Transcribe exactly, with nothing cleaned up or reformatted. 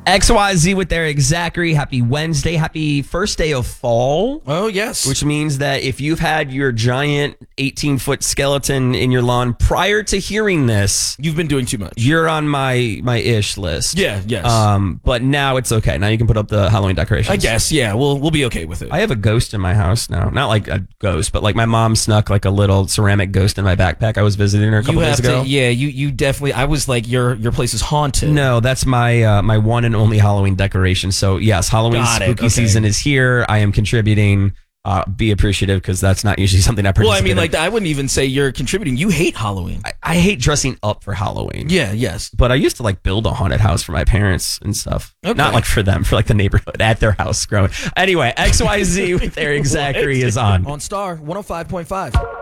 X Y Z with Eric Zachary. Happy Wednesday. Happy first day of fall. Oh, yes. Which means that if you've had your giant eighteen-foot skeleton in your lawn prior to hearing this, You've been doing too much. you're on my my ish list. Yeah, yes. Um, but now it's okay. Now you can put up the Halloween decorations. I guess, yeah. We'll we'll be okay with it. I have a ghost in my house now. Not like a ghost, but like my mom snuck like a little ceramic ghost in my backpack. I was visiting her a couple you days have ago. to, yeah. You you definitely. I was like, your your place is haunted. No, that's my uh, my one and only Halloween decoration. So yes, Halloween Got it. spooky Okay. season is here. I am contributing. Uh, be appreciative because that's not usually something I participate Well, I mean, in. like I wouldn't even say you're contributing. You hate Halloween. I, I hate dressing up for Halloween. Yeah. Yes. But I used to like build a haunted house for my parents and stuff. Okay. Not like for them, for like the neighborhood at their house growing. Anyway, X Y Z with Eric Zachary is on. On Star one oh five point five.